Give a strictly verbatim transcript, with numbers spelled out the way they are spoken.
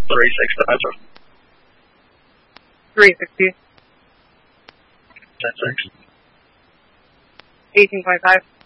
three sixty to Metro. three sixty. ten six. eighteen point five.